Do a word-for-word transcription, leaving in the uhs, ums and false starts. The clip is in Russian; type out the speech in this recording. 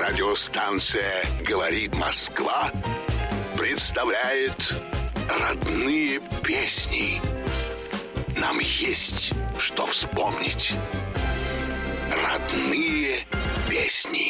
Радиостанция «Говорит Москва» представляет родные песни. Нам есть что вспомнить. Родные песни.